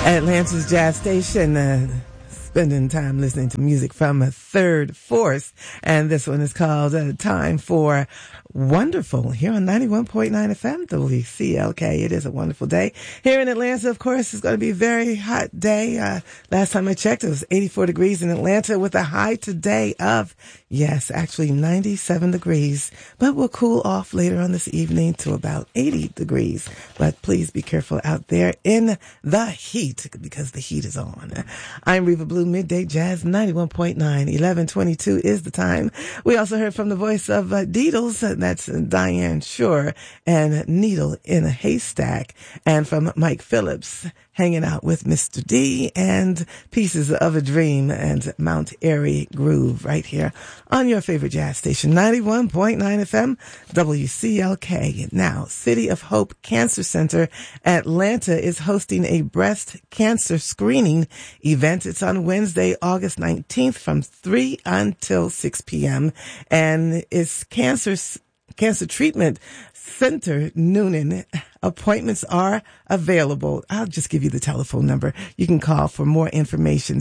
Atlanta's Jazz Station, spending time listening to music from a Third Force. And this one is called Time for Wonderful here on 91.9 FM WCLK. It is a wonderful day. Here in Atlanta, of course, it's going to be a very hot day. Last time I checked, it was 84 degrees in Atlanta with a high today of, yes, actually 97 degrees. But we'll cool off later on this evening to about 80 degrees. But please be careful out there in the heat because the heat is on. I'm Reva Blue, Midday Jazz 91.9. 11:22 is the time. We also heard from the voice of Deedles. That's Diane Shore and Needle in a Haystack. And from Mike Phillips, Hanging Out with Mr. D and Pieces of a Dream and Mount Airy Groove right here on your favorite jazz station, 91.9 FM WCLK. Now, City of Hope Cancer Center Atlanta is hosting a breast cancer screening event. It's on Wednesday, August 19th from 3 until 6 p.m. And it's Cancer Treatment Center Noonan. Appointments are available. I'll just give you the telephone number. You can call for more information,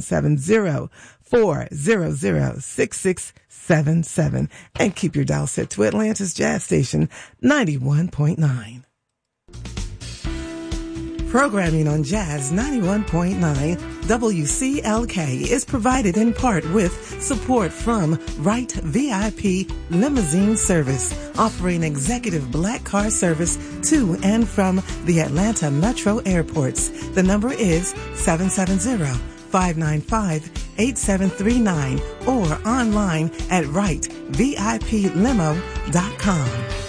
770-400-6677. And keep your dial set to Atlanta's Jazz Station, 91.9. Programming on Jazz 91.9 WCLK is provided in part with support from Wright VIP Limousine Service, offering executive black car service to and from the Atlanta Metro airports. The number is 770-595-8739 or online at wrightviplimo.com.